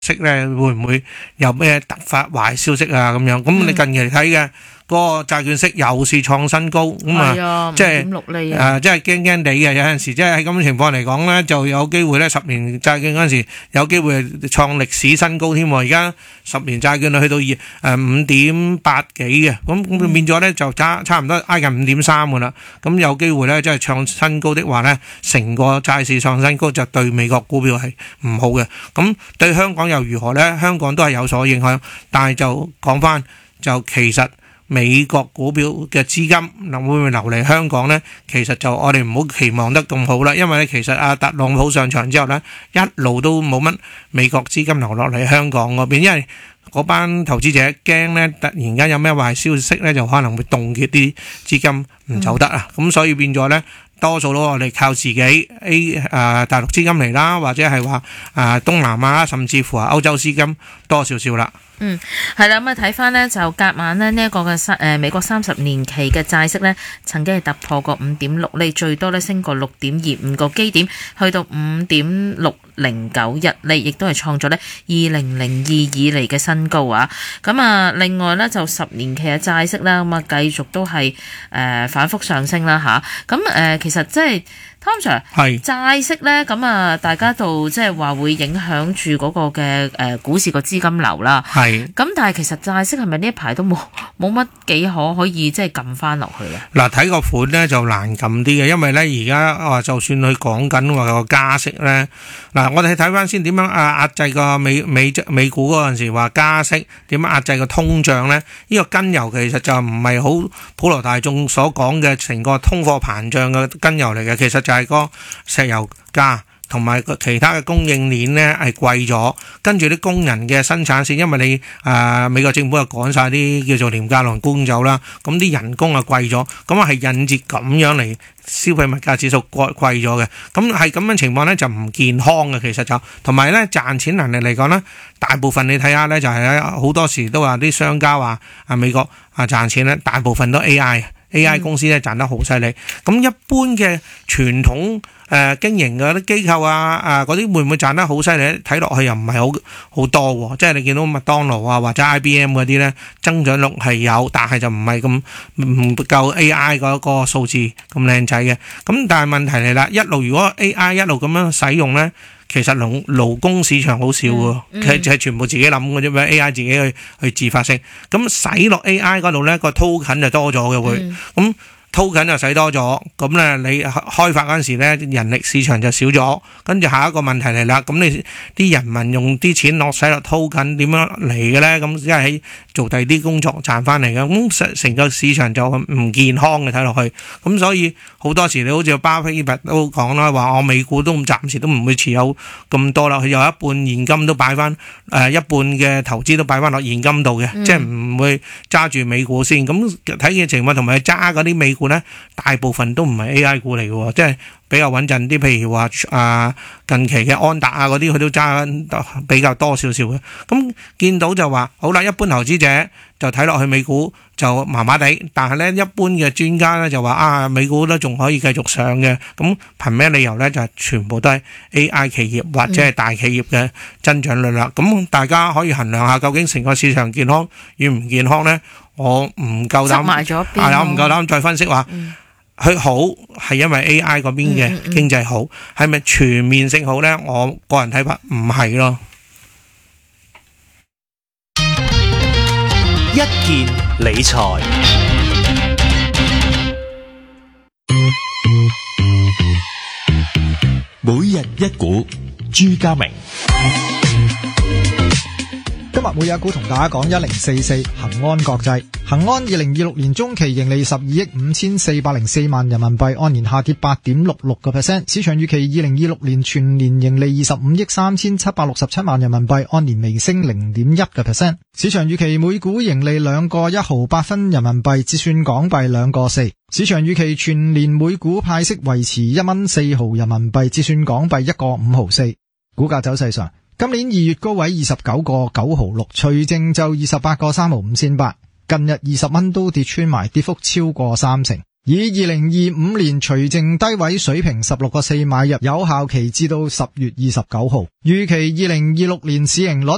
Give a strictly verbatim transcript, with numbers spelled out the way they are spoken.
息咧，會唔會有咩突發壞消息啊？咁樣咁你近期嚟睇嘅嗰個債券息又是創新高，咁啊，即係五點六厘啊， 誒，即係驚驚地嘅。有陣時即係喺咁嘅情況嚟講咧，就有機會咧，十年債券嗰陣時有機會創歷史新高添。而家十年債券去到二誒五點八幾嘅，咁咁變咗咧就差差唔多挨近五點三噶啦。咁有機會咧，即係創新高的話咧，成個債市創新高就對美國股票係唔好嘅。咁對香港又如何咧？香港都係有所影響，但係就講翻就其實。美國股票嘅資金會唔會流嚟香港呢？其實就我哋唔好期望得咁好啦，因為咧其實阿特朗普上場之後呢，一路都冇乜美國資金流落嚟香港嗰邊，因為嗰班投資者驚呢，突然間有咩壞消息呢，就可能會凍結啲資金唔走得啊，咁、嗯、所以變咗呢，多數都我哋靠自己 A 誒、呃、大陸資金嚟啦，或者係話誒東南亞甚至乎係歐洲資金多少少啦。 嗯，係啦，咁啊睇翻呢，就隔晚呢，呢一個嘅三誒美國三十年期嘅債息呢，曾經係突破過五點六厘，最多呢升過六點二五個基點，去到五點六零九一厘，亦都係創咗呢二零零二以嚟嘅新高啊！咁啊，另外呢，就十年期嘅債息啦，咁啊繼續都係誒、呃、反覆上升啦吓，咁、啊、誒、呃、其實即係。Tom Sir，係債息咧，咁啊，大家都即係話會影響住嗰個嘅誒股市個資金流啦。係，咁但係其實債息係咪呢一排都冇冇乜幾可可以即係撳翻落去咧？嗱，睇個款咧就難撳啲嘅，因為咧而家啊，就算佢講緊話個加息咧，嗱，我哋睇翻先點樣啊壓制個美美美股嗰陣時話加息，點樣壓制個通脹咧？呢個根由其實就唔係好普羅大眾所講嘅成個通貨膨脹嘅根由嚟嘅，其實就係個石油價同埋個其他嘅供應鏈咧係貴咗，跟住啲工人嘅生產線，因為你誒、呃、美國政府又趕晒啲叫做廉價勞工走啦，咁啲人工啊貴咗，咁啊係引致咁樣嚟消費物價指數貴貴咗嘅，咁係咁樣情況咧就唔健康嘅，其實就同埋咧賺錢能力嚟講咧，大部分你睇下咧就係咧好多時都話啲商家話啊美國啊賺錢咧，大部分都 A I。A I 公司咧賺得好犀利，咁一般嘅傳統誒、呃、經營嘅啲機構啊啊嗰啲會唔會賺得好犀利咧？睇落去又唔係好好多喎，即係你見到麥當勞啊或者 I B M 嗰啲咧增長率係有，但係就唔係咁唔夠 A I 嗰個數字咁靚仔嘅。咁但係問題嚟啦，一路如果 A I 一路咁樣使用咧。其實勞勞工市場好少喎，其實係全部自己諗嘅啫嘛 ，A I 自己去去自發性，咁使落 A I 嗰度咧個 token 就多咗嘅會，咁、嗯。token 就使多咗，咁咧你開發嗰陣時咧人力市場就少咗，跟住下一個問題嚟啦，咁你啲人民用啲錢落使落 token 點樣嚟嘅咧？咁即係喺做第二啲工作賺翻嚟嘅，咁成成個市場就唔健康嘅睇落去，咁所以好多時你好似巴菲特都講啦，話我美股都暫時都唔會持有咁多啦，佢有一半現金都擺翻，誒一半嘅投資都擺翻落現金度嘅，嗯、即係唔會揸住美股先。咁睇嘅情況同埋揸嗰啲美股咧，大部分都唔係 A I 股嚟嘅，即係比較穩陣啲。譬如話啊，近期嘅安達啊嗰啲，佢都揸比較多少少嘅。咁見到就話好啦，一般投資者就睇落去美股就麻麻地，但係咧一般嘅專家咧就話啊，美股都仲可以繼續上嘅。咁憑咩理由咧？就係全部都係 A I 企業或者係大企業嘅增長率啦。咁、嗯、大家可以衡量下究竟成個市場健康與唔健康咧？我唔夠膽，係啊，我唔夠膽再分析話佢、嗯、好係因為 A I 嗰邊嘅經濟好，係咪、嗯嗯、全面性好咧？我個人睇法唔係咯。 一件理財，每日一股，朱家明。 今日每日一股同大家講一零四四恒安國際。恒安二零二六年中期盈利十二億五千四百零四萬人民幣，按年下跌八點六六個 percent。市場預期二零二六年全年盈利二十五億三千七百六十七萬人民幣，按年微升零點一個 percent。市場預期每股盈利兩個一毫八分人民幣，折算港幣兩個四。市場預期全年每股派息維持一蚊四毫人民幣，折算港幣一個五毫四。股價走勢上，今年二月高位二十九個九毫六，除淨就二十八個三毫五仙八，近日二十蚊都跌穿埋，跌幅超過三成。以二零二五年除淨低位水平十六個四買入，有效期至到十月二十九號。預期二零二六年市盈率